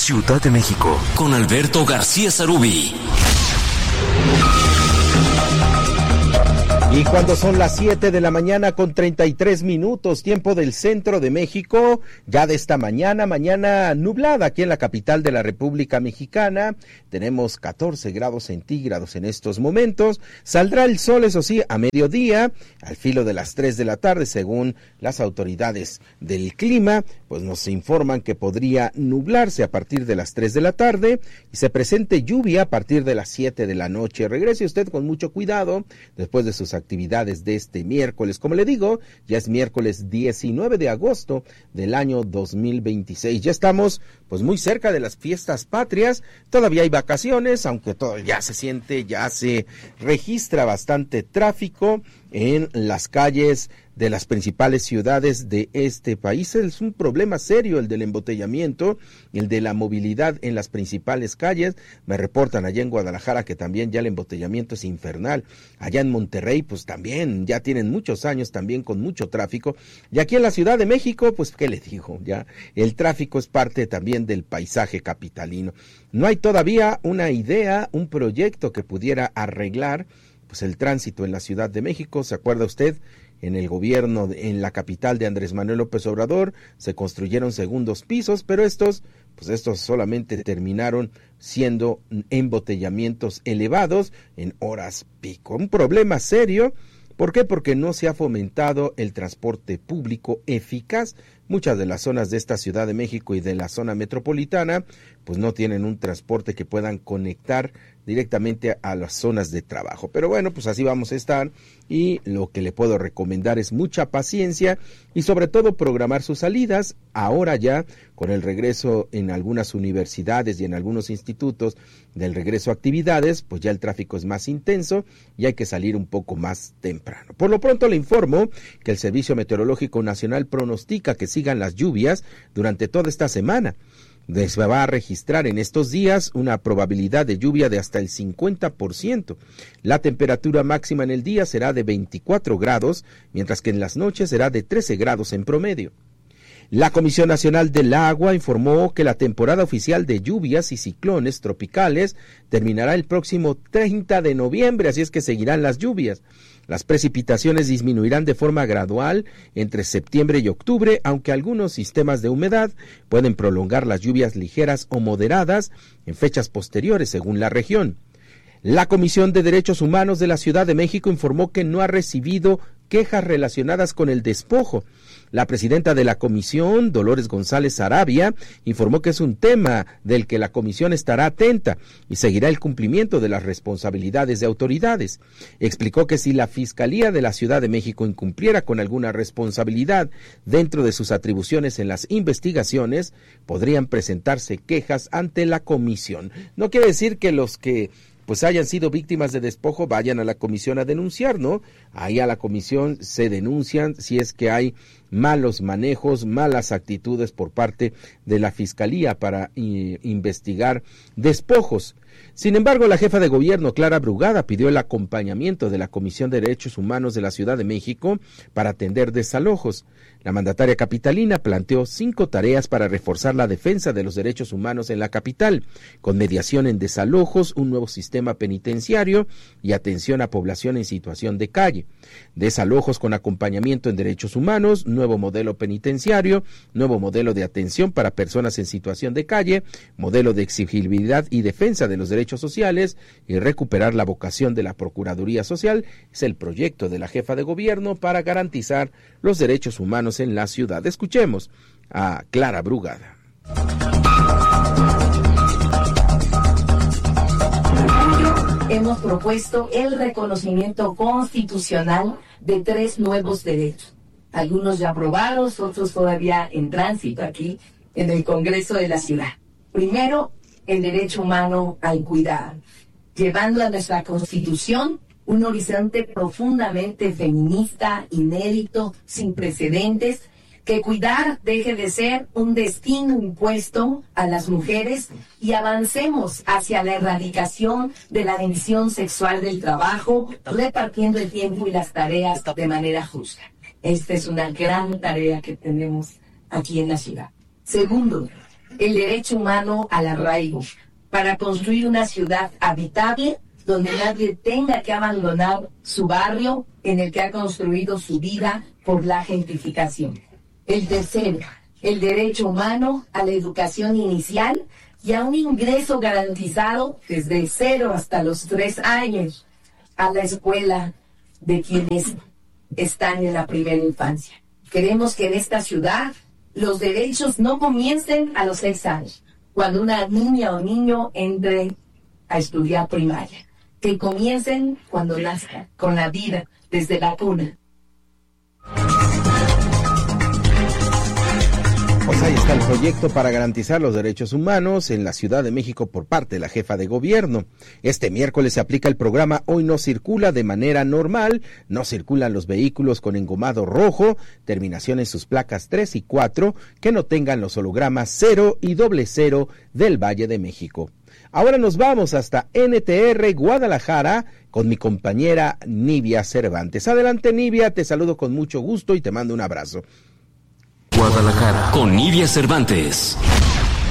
Ciudad de México, con Alberto García Sarubí. Y cuando son las 7 de la mañana con 33 minutos, tiempo del centro de México, ya de esta mañana nublada aquí en la capital de la República Mexicana, tenemos 14 grados centígrados en estos momentos, saldrá el sol, eso sí, a mediodía, al filo de las 3 de la tarde, según las autoridades del clima, pues nos informan que podría nublarse a partir de las 3 de la tarde y se presente lluvia a partir de las 7 de la noche. Regrese usted con mucho cuidado después de sus actividades de este miércoles. Como le digo, ya es miércoles 19 de agosto del año 2026. Ya estamos pues muy cerca de las fiestas patrias. Todavía hay vacaciones, aunque todo ya se registra bastante tráfico en las calles de las principales ciudades de este país. Es un problema serio el del embotellamiento, el de la movilidad en las principales calles. Me reportan allá en Guadalajara que también ya el embotellamiento es infernal. Allá en Monterrey, pues también ya tienen muchos años también con mucho tráfico. Y aquí en la Ciudad de México, pues qué les digo, ya el tráfico es parte también del paisaje capitalino. No hay todavía una idea, un proyecto que pudiera arreglar pues el tránsito en la Ciudad de México. ¿Se acuerda usted? En el gobierno, en la capital de Andrés Manuel López Obrador, se construyeron segundos pisos, pero estos solamente terminaron siendo embotellamientos elevados en horas pico. Un problema serio. ¿Por qué? Porque no se ha fomentado el transporte público eficaz. Muchas de las zonas de esta Ciudad de México y de la zona metropolitana, pues no tienen un transporte que puedan conectar directamente a las zonas de trabajo. Pero bueno, pues así vamos a estar y lo que le puedo recomendar es mucha paciencia y sobre todo programar sus salidas. Ahora ya con el regreso en algunas universidades y en algunos institutos del regreso a actividades, pues ya el tráfico es más intenso y hay que salir un poco más temprano. Por lo pronto le informo que el Servicio Meteorológico Nacional pronostica que sigan las lluvias durante toda esta semana. Se va a registrar en estos días una probabilidad de lluvia de hasta el 50%. La temperatura máxima en el día será de 24 grados, mientras que en las noches será de 13 grados en promedio. La Comisión Nacional del Agua informó que la temporada oficial de lluvias y ciclones tropicales terminará el próximo 30 de noviembre, así es que seguirán las lluvias. Las precipitaciones disminuirán de forma gradual entre septiembre y octubre, aunque algunos sistemas de humedad pueden prolongar las lluvias ligeras o moderadas en fechas posteriores según la región. La Comisión de Derechos Humanos de la Ciudad de México informó que no ha recibido quejas relacionadas con el despojo. La presidenta de la comisión, Dolores González Sarabia, informó que es un tema del que la comisión estará atenta y seguirá el cumplimiento de las responsabilidades de autoridades. Explicó que si la Fiscalía de la Ciudad de México incumpliera con alguna responsabilidad dentro de sus atribuciones en las investigaciones, podrían presentarse quejas ante la comisión. No quiere decir que los que hayan sido víctimas de despojo vayan a la comisión a denunciar, ¿no? Ahí a la comisión se denuncian si es que hay malos manejos, malas actitudes por parte de la Fiscalía para investigar despojos. Sin embargo, la jefa de gobierno, Clara Brugada, pidió el acompañamiento de la Comisión de Derechos Humanos de la Ciudad de México para atender desalojos. La mandataria capitalina planteó 5 tareas para reforzar la defensa de los derechos humanos en la capital, con mediación en desalojos, un nuevo sistema penitenciario y atención a población en situación de calle. Desalojos con acompañamiento en derechos humanos, nuevo modelo penitenciario, nuevo modelo de atención para personas en situación de calle, modelo de exigibilidad y defensa de los derechos sociales y recuperar la vocación de la Procuraduría Social. Es el proyecto de la jefa de gobierno para garantizar los derechos humanos en la ciudad. Escuchemos a Clara Brugada. Hemos propuesto el reconocimiento constitucional de 3 nuevos derechos. Algunos ya aprobados, otros todavía en tránsito aquí en el Congreso de la Ciudad. Primero, el derecho humano al cuidado, llevando a nuestra Constitución un horizonte profundamente feminista, inédito, sin precedentes, que cuidar deje de ser un destino impuesto a las mujeres y avancemos hacia la erradicación de la división sexual del trabajo, repartiendo el tiempo y las tareas de manera justa. Esta es una gran tarea que tenemos aquí en la ciudad. Segundo, el derecho humano al arraigo, para construir una ciudad habitable donde nadie tenga que abandonar su barrio en el que ha construido su vida por la gentrificación. El tercero, el derecho humano a la educación inicial y a un ingreso garantizado desde 0 hasta los 3 años a la escuela de quienes están en la primera infancia. Queremos que en esta ciudad los derechos no comiencen a los 6 años, cuando una niña o niño entre a estudiar primaria, que comiencen cuando nazcan, con la vida, desde la cuna. Pues ahí está el proyecto para garantizar los derechos humanos en la Ciudad de México por parte de la jefa de gobierno. Este miércoles se aplica el programa Hoy no circula de manera normal, no circulan los vehículos con engomado rojo, terminación en sus placas 3 y 4, que no tengan los hologramas 0 y 00 del Valle de México. Ahora nos vamos hasta NTR Guadalajara con mi compañera Nivia Cervantes. Adelante, Nivia, te saludo con mucho gusto y te mando un abrazo. Guadalajara con Nivia Cervantes.